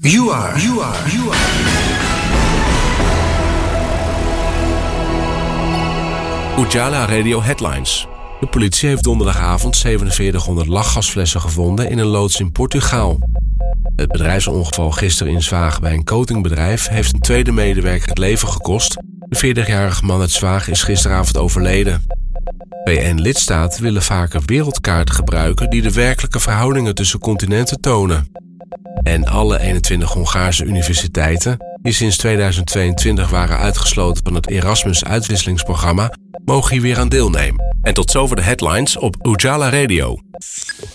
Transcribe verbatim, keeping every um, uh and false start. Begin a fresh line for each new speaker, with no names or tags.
You are, you are, you are.
Ujala Radio Headlines. De politie heeft donderdagavond zevenenveertighonderd lachgasflessen gevonden in een loods in Portugal. Het bedrijfsongeval gisteren in Zwaag bij een coatingbedrijf heeft een tweede medewerker het leven gekost. De veertigjarige man uit Zwaag is gisteravond overleden. V N-lidstaten willen vaker wereldkaarten gebruiken die de werkelijke verhoudingen tussen continenten tonen. En alle eenentwintig Hongaarse universiteiten, die sinds tweeduizend tweeëntwintig waren uitgesloten van het Erasmus-uitwisselingsprogramma, mogen hier weer aan deelnemen. En tot zover de headlines op Ujala Radio.